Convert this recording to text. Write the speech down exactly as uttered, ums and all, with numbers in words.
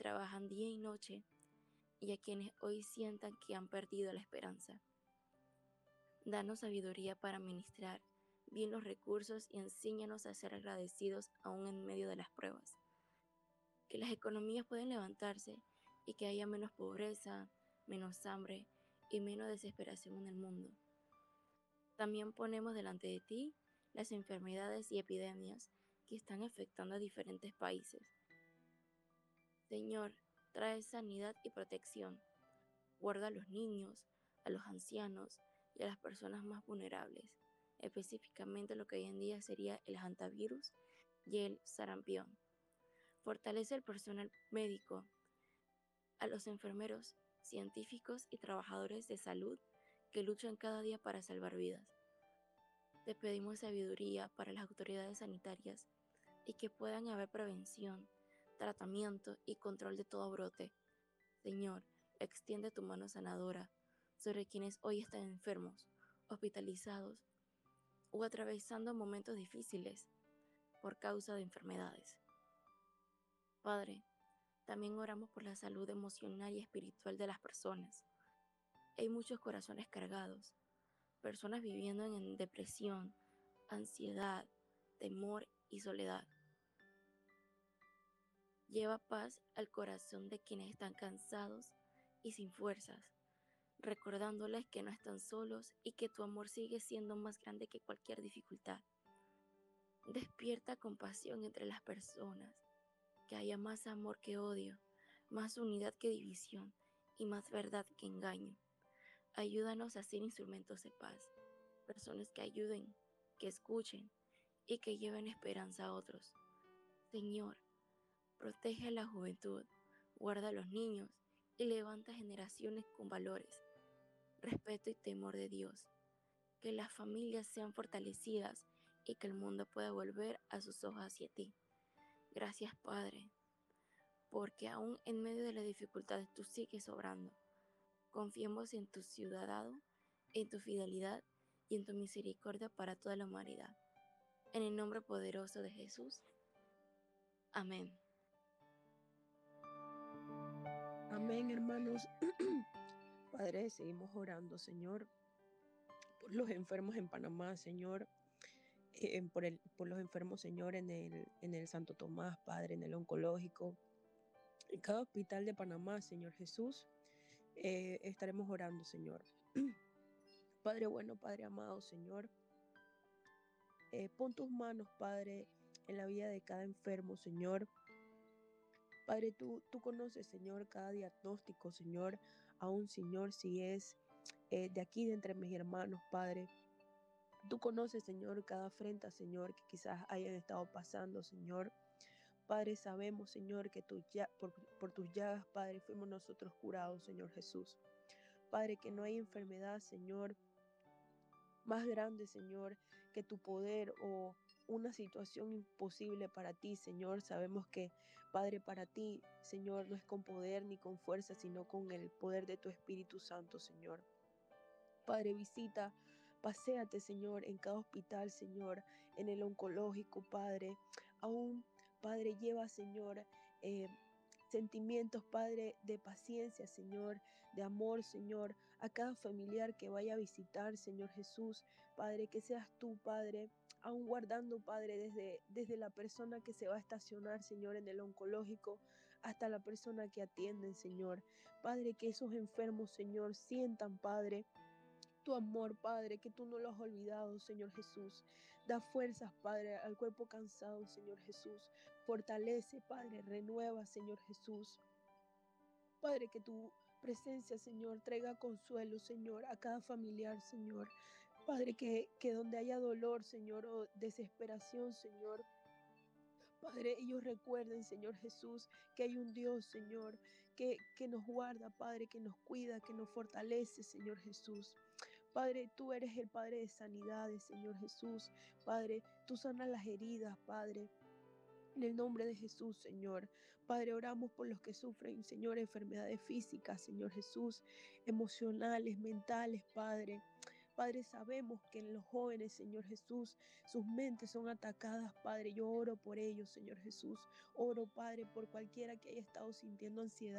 trabajan día y noche y a quienes hoy sientan que han perdido la esperanza. Danos sabiduría para administrar bien los recursos y enséñanos a ser agradecidos aún en medio de las pruebas. Que las economías puedan levantarse y que haya menos pobreza, menos hambre y menos desesperación en el mundo. También ponemos delante de ti las enfermedades y epidemias que están afectando a diferentes países. Señor, trae sanidad y protección. Guarda a los niños, a los ancianos y a las personas más vulnerables, específicamente lo que hoy en día sería el hantavirus y el sarampión. Fortalece al personal médico, a los enfermeros, científicos y trabajadores de salud que luchan cada día para salvar vidas. Te pedimos sabiduría para las autoridades sanitarias y que puedan haber prevención, tratamiento y control de todo brote. Señor, extiende tu mano sanadora sobre quienes hoy están enfermos, hospitalizados o atravesando momentos difíciles por causa de enfermedades. Padre, también oramos por la salud emocional y espiritual de las personas. Hay muchos corazones cargados, personas viviendo en depresión, ansiedad, temor y soledad. Lleva paz al corazón de quienes están cansados y sin fuerzas, recordándoles que no están solos y que tu amor sigue siendo más grande que cualquier dificultad. Despierta compasión entre las personas, que haya más amor que odio, más unidad que división y más verdad que engaño. Ayúdanos a ser instrumentos de paz, personas que ayuden, que escuchen y que lleven esperanza a otros. Señor, protege a la juventud, guarda a los niños y levanta generaciones con valores, respeto y temor de Dios. Que las familias sean fortalecidas y que el mundo pueda volver a sus ojos hacia ti. Gracias, Padre, porque aún en medio de las dificultades tú sigues obrando. Confiemos en tu ciudadano, en tu fidelidad y en tu misericordia para toda la humanidad. En el nombre poderoso de Jesús. Amén. Amén, hermanos. Padre, seguimos orando, Señor, por los enfermos en Panamá, Señor, eh, por, el, por los enfermos, Señor, en el, en el Santo Tomás, Padre, en el oncológico, en cada hospital de Panamá, Señor Jesús, eh, estaremos orando, Señor. Padre bueno, Padre amado, Señor, eh, pon tus manos, Padre, en la vida de cada enfermo, Señor. Padre, tú, tú conoces, Señor, cada diagnóstico, Señor, aún, Señor, si es eh, de aquí, de entre mis hermanos, Padre. Tú conoces, Señor, cada afrenta, Señor, que quizás hayan estado pasando, Señor. Padre, sabemos, Señor, que tú ya, por, por tus llagas, Padre, fuimos nosotros curados, Señor Jesús. Padre, que no hay enfermedad, Señor, más grande, Señor, que tu poder o una situación imposible para ti, Señor. Sabemos que, Padre, para ti, Señor, no es con poder ni con fuerza, sino con el poder de tu Espíritu Santo, Señor. Padre, visita, paséate, Señor, en cada hospital, Señor, en el oncológico, Padre. Aún, Padre, lleva, Señor, eh, sentimientos, Padre, de paciencia, Señor, de amor, Señor, a cada familiar que vaya a visitar, Señor Jesús. Padre, que seas tú, Padre, aún guardando, Padre, desde, desde la persona que se va a estacionar, Señor, en el oncológico, hasta la persona que atienden, Señor. Padre, que esos enfermos, Señor, sientan, Padre, tu amor, Padre, que tú no lo has olvidado, Señor Jesús. Da fuerzas, Padre, al cuerpo cansado, Señor Jesús. Fortalece, Padre, renueva, Señor Jesús. Padre, que tu presencia, Señor, traiga consuelo, Señor, a cada familiar, Señor. Padre, que, que donde haya dolor, Señor, o desesperación, Señor, Padre, ellos recuerden, Señor Jesús, que hay un Dios, Señor, que, que nos guarda, Padre, que nos cuida, que nos fortalece, Señor Jesús. Padre, tú eres el Padre de sanidades, Señor Jesús. Padre, tú sanas las heridas, Padre. En el nombre de Jesús, Señor. Padre, oramos por los que sufren, Señor, enfermedades físicas, Señor Jesús, emocionales, mentales, Padre. Padre, sabemos que en los jóvenes, Señor Jesús, sus mentes son atacadas, Padre. Yo oro por ellos, Señor Jesús. Oro, Padre, por cualquiera que haya estado sintiendo ansiedad.